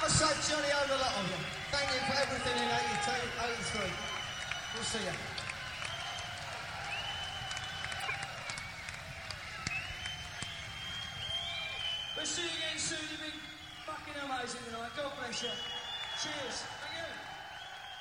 have a safe journey over a lot of you. Thank you for everything in 82, 83. We'll see you. We'll see you again soon. You've been fucking amazing tonight. God bless you. Cheers. Thank you.